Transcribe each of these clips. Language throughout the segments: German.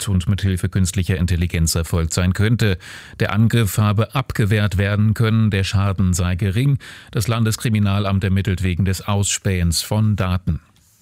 ist und mithilfe künstlicher Intelligenz erfolgt sein könnte. Der Angriff habe abgewehrt werden können, der Schaden sei gering. Das Landeskriminalamt ermittelt wegen des Ausspähens von Daten.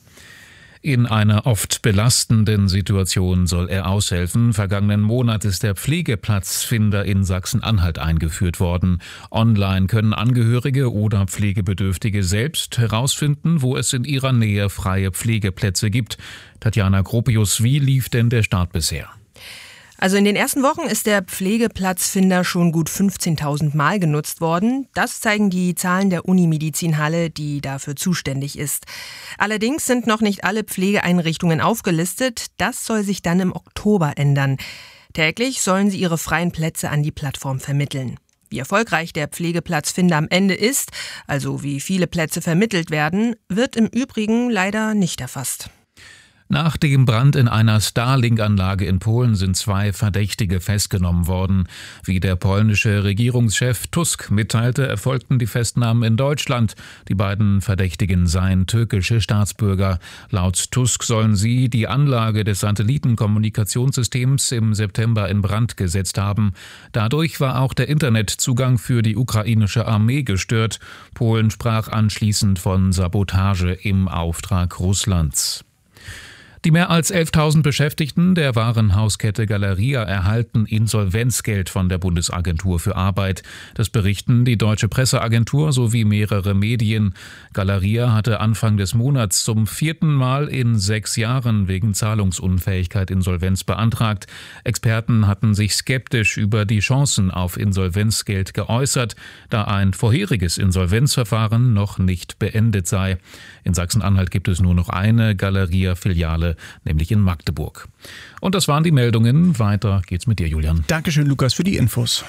In einer oft belastenden Situation soll er aushelfen. Vergangenen Monat ist der Pflegeplatzfinder in Sachsen-Anhalt eingeführt worden. Online können Angehörige oder Pflegebedürftige selbst herausfinden, wo es in ihrer Nähe freie Pflegeplätze gibt. Tatjana Gropius, wie lief denn der Start bisher? Also in den ersten Wochen ist der Pflegeplatzfinder schon gut 15.000 Mal genutzt worden. Das zeigen die Zahlen der Unimedizinhalle, die dafür zuständig ist. Allerdings sind noch nicht alle Pflegeeinrichtungen aufgelistet. Das soll sich dann im Oktober ändern. Täglich sollen sie ihre freien Plätze an die Plattform vermitteln. Wie erfolgreich der Pflegeplatzfinder am Ende ist, also wie viele Plätze vermittelt werden, wird im Übrigen leider nicht erfasst. Nach dem Brand in einer Starlink-Anlage in Polen sind 2 Verdächtige festgenommen worden. Wie der polnische Regierungschef Tusk mitteilte, erfolgten die Festnahmen in Deutschland. Die beiden Verdächtigen seien türkische Staatsbürger. Laut Tusk sollen sie die Anlage des Satellitenkommunikationssystems im September in Brand gesetzt haben. Dadurch war auch der Internetzugang für die ukrainische Armee gestört. Polen sprach anschließend von Sabotage im Auftrag Russlands. Die mehr als 11.000 Beschäftigten der Warenhauskette Galeria erhalten Insolvenzgeld von der Bundesagentur für Arbeit. Das berichten die Deutsche Presseagentur sowie mehrere Medien. Galeria hatte Anfang des Monats zum 4. Mal in 6 Jahren wegen Zahlungsunfähigkeit Insolvenz beantragt. Experten hatten sich skeptisch über die Chancen auf Insolvenzgeld geäußert, da ein vorheriges Insolvenzverfahren noch nicht beendet sei. In Sachsen-Anhalt gibt es nur noch eine Galeria-Filiale, nämlich in Magdeburg. Und das waren die Meldungen. Weiter geht's mit dir, Julian. Dankeschön, Lukas, für die Infos.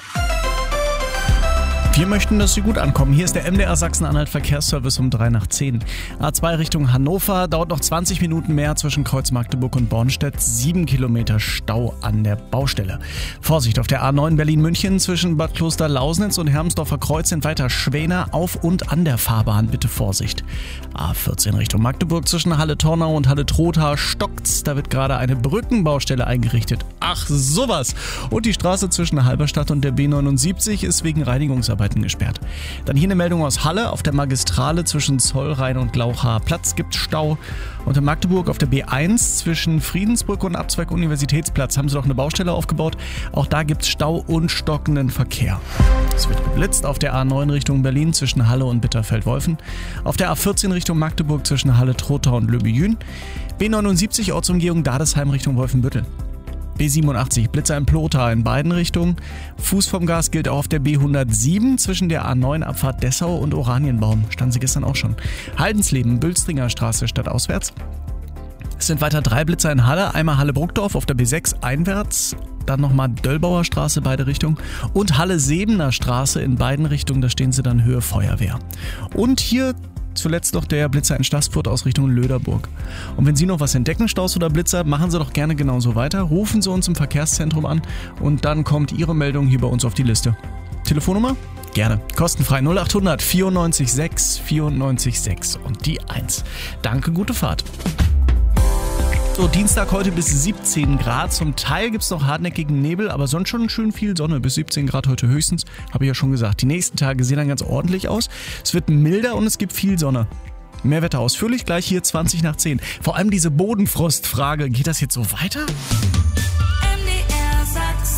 Wir möchten, dass Sie gut ankommen. Hier ist der MDR Sachsen-Anhalt Verkehrsservice um 9:03. A2 Richtung Hannover, dauert noch 20 Minuten mehr zwischen Kreuz Magdeburg und Bornstedt. 7 Kilometer Stau an der Baustelle. Vorsicht auf der A9 Berlin-München zwischen Bad Kloster-Lausnitz und Hermsdorfer Kreuz sind weiter Schwäner auf und an der Fahrbahn. Bitte Vorsicht. A14 Richtung Magdeburg zwischen Halle-Tornau und Halle-Trotha stockt's. Da wird gerade eine Brückenbaustelle eingerichtet. Ach, sowas. Und die Straße zwischen Halberstadt und der B79 ist wegen Reinigungsarbeit gesperrt. Dann hier eine Meldung aus Halle. Auf der Magistrale zwischen Zollrhein und Glaucher Platz gibt es Stau. Und in Magdeburg auf der B1 zwischen Friedensbrücke und Abzweig Universitätsplatz haben sie doch eine Baustelle aufgebaut. Auch da gibt es Stau und stockenden Verkehr. Es wird geblitzt auf der A9 Richtung Berlin zwischen Halle und Bitterfeld-Wolfen. Auf der A14 Richtung Magdeburg zwischen Halle-Trotha und Löbejün. B79 Ortsumgehung Dadesheim Richtung Wolfenbüttel. B87 Blitzer in Plotha in beiden Richtungen. Fuß vom Gas gilt auch auf der B107 zwischen der A9 Abfahrt Dessau und Oranienbaum. Standen sie gestern auch schon. Haldensleben, Bülstringer Straße stadtauswärts. Es sind weiter 3 Blitzer in Halle. Einmal Halle-Bruckdorf auf der B6 einwärts. Dann nochmal Döllbauer Straße, beide Richtungen. Und Halle-Sebener Straße in beiden Richtungen. Da stehen sie dann Höhe Feuerwehr. Und hier zuletzt noch der Blitzer in Staßfurt aus Richtung Löderburg. Und wenn Sie noch was entdecken, Staus oder Blitzer, machen Sie doch gerne genauso weiter. Rufen Sie uns im Verkehrszentrum an und dann kommt Ihre Meldung hier bei uns auf die Liste. Telefonnummer? Gerne. Kostenfrei 0800 94 6 94 6 und die 1. Danke, gute Fahrt. So, Dienstag heute bis 17 Grad. Zum Teil gibt es noch hartnäckigen Nebel, aber sonst schon schön viel Sonne. Bis 17 Grad heute höchstens, habe ich ja schon gesagt. Die nächsten Tage sehen dann ganz ordentlich aus. Es wird milder und es gibt viel Sonne. Mehr Wetter ausführlich gleich hier 20 nach 10. Vor allem diese Bodenfrostfrage. Geht das jetzt so weiter? MDR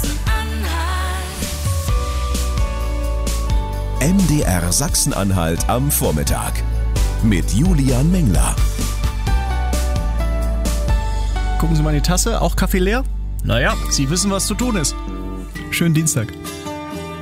Sachsen-Anhalt. MDR Sachsen-Anhalt am Vormittag. Mit Julian Mengler. Gucken Sie mal in die Tasse, auch Kaffee leer? Naja, Sie wissen, was zu tun ist. Schönen Dienstag.